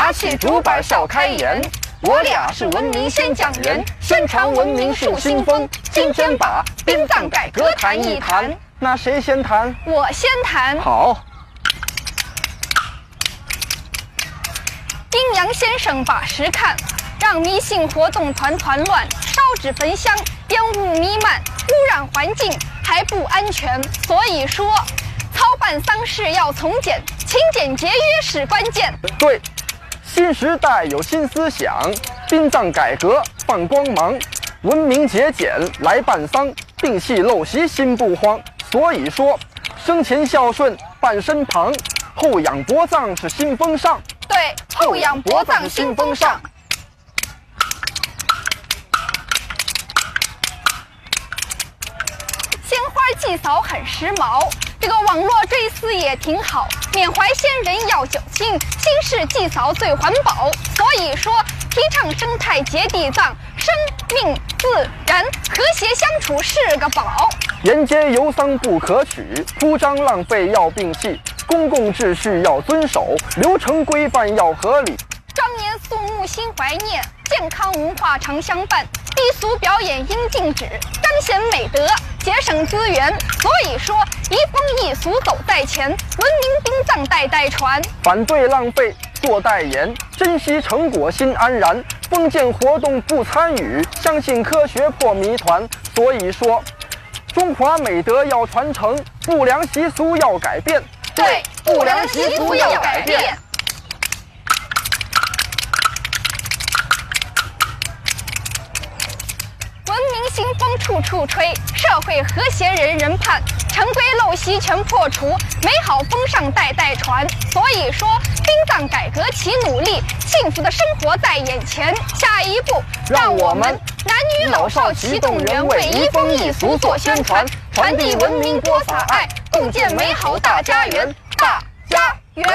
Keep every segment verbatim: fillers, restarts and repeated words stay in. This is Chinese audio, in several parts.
拿起竹板笑开颜。我俩是文明先讲人，宣传文明树新风。今天把殡葬改革谈一谈。 那谁先谈？ 我先谈。 好。 阴阳先生把实看，让迷信活动团团乱，烧纸焚香，烟雾弥漫，污染环境还不安全。所以说，操办丧事要从简，勤俭节约是关键。 对。新时代有新思想，殡葬改革放光芒，文明节俭来办丧，定系陋习心不慌。所以说，生前孝顺伴身旁，后仰薄葬是新风尚。 对，后仰薄葬新风尚。鲜花祭扫很时髦，这个网络追思也挺好。缅怀先人要久心，新式祭扫最环保。所以说，提倡生态节地葬，生命自然和谐相处是个宝。 沿街游丧不可取，铺张浪费要摒弃，公共秩序要遵守，流程规范要合理。 庄严肃穆心怀念，健康文化常相伴。低俗表演应禁止，彰显美德，节省资源。所以说，移风易俗走在前，文明殡葬代代传。 反对浪费，做代言，珍惜成果心安然。封建活动不参与，相信科学破谜团。所以说，中华美德要传承，不良习俗要改变。 对，不良习俗要改变。文明新风处处吹，社会和谐人人盼，陈规陋习全破除，美好风尚代代传。所以说，殡葬改革齐努力，幸福的生活在眼前。下一步，让我们男女老少齐动员，为移风易俗做宣传，传递文明播撒爱，共建美好大家园。大家园。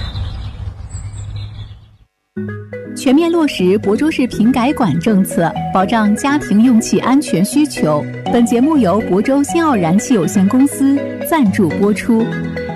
全面落实亳州市品改管政策，保障家庭用气安全需求。本节目由亳州新奥燃气有限公司赞助播出。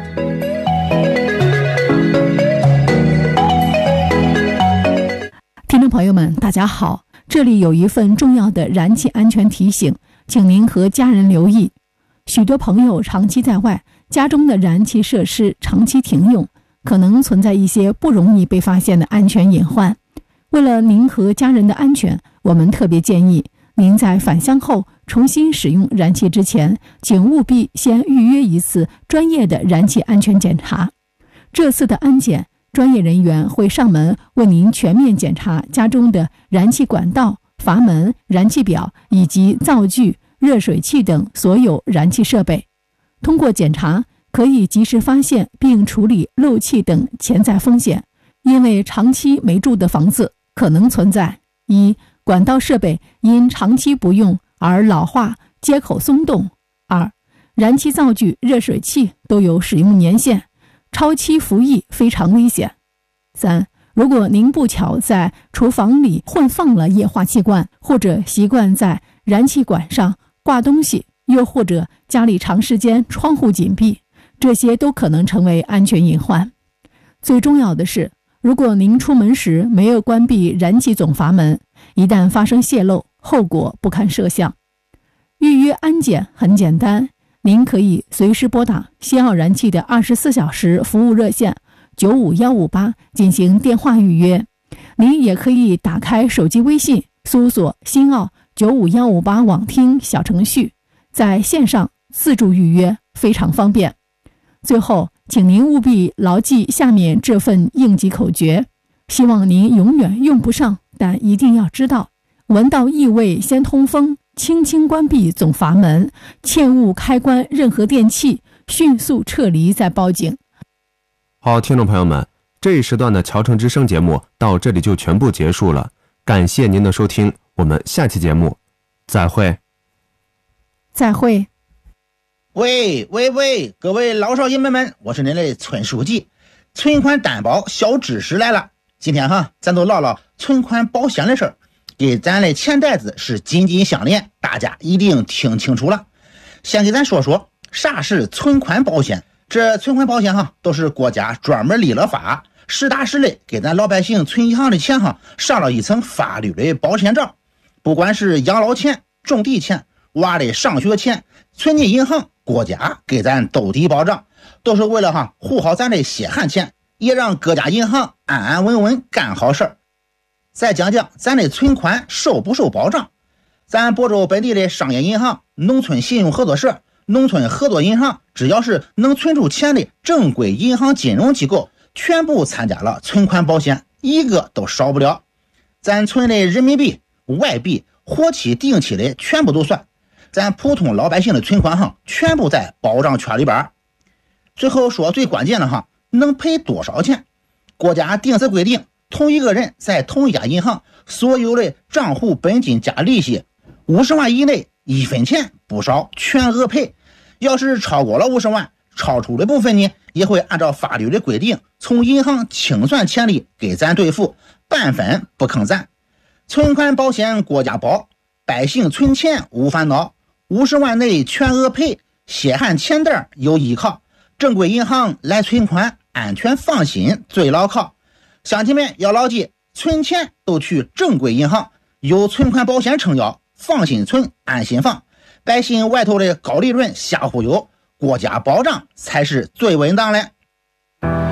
听众朋友们，大家好，这里有一份重要的燃气安全提醒，请您和家人留意。许多朋友长期在外，家中的燃气设施长期停用，可能存在一些不容易被发现的安全隐患。为了您和家人的安全，我们特别建议您在返乡后重新使用燃气之前，请务必先预约一次专业的燃气安全检查。这次的安检，专业人员会上门为您全面检查家中的燃气管道、阀门、燃气表以及灶具、热水器等所有燃气设备。通过检查，可以及时发现并处理漏气等潜在风险。因为长期没住的房子可能存在：一、管道设备因长期不用而老化、接口松动；二、燃气灶具、热水器都有使用年限，超期服役非常危险；三、如果您不巧在厨房里混放了液化气罐，或者习惯在燃气管上挂东西，又或者家里长时间窗户紧闭，这些都可能成为安全隐患。最重要的是，如果您出门时没有关闭燃气总阀门，一旦发生泄漏，后果不堪设想。预约安检很简单，您可以随时拨打新奥燃气的二十四小时服务热线九五一五八进行电话预约。您也可以打开手机微信，搜索新奥九五一五八网听小程序，在线上自助预约，非常方便。最后，请您务必牢记下面这份应急口诀，希望您永远用不上，但一定要知道：闻到异味先通风，轻轻关闭总阀门，切勿开关任何电器，迅速撤离再报警。 好，听众朋友们，这一时段的侨城之声节目到这里就全部结束了，感谢您的收听，我们下期节目再会。 再会。 喂喂喂，各位老少爷们们，我是您的村书记。存款担保小知识来了，今天哈，咱都唠唠存款保险的事儿，跟咱的钱袋子是紧紧相连，大家一定听清楚了。先给咱说说啥是存款保险。这存款保险哈，都是国家专门立了法， 实打实的给咱老百姓存银行的钱哈上了一层法律的保险罩。不管是养老钱、种地钱、娃的上学钱，存进银行，国家给咱兜底保障，都是为了哈护好咱的血汗钱，也让各家银行安安稳稳干好事儿。再讲讲咱的存款受不受保障。咱亳州本地的商业银行、农村信用合作社、农村合作银行，只要是能存出钱的正规银行金融机构，全部参加了存款保险，一个都少不了。咱存的人民币、外币、活期、定期的全部都算，咱普通老百姓的存款哈，全部在保障圈里边。最后说最关键的哈，能赔多少钱？国家定死规定，同一个人在同一家银行所有的账户本金加利息五十万以内，一分钱不少，全额赔。要是超过了五十万，超出的部分呢，也会按照法律的规定，从银行清算钱里给咱兑付，半分不坑咱。存款保险国家保，百姓存钱无烦恼，五十万内全额赔，血汗钱袋有依靠，正规银行来存款，安全放心最牢靠。乡亲们要牢记，存钱都去正规银行，有存款保险撑腰，放心存，安心放。百姓外头的高利润瞎忽悠，国家保障才是最稳当的。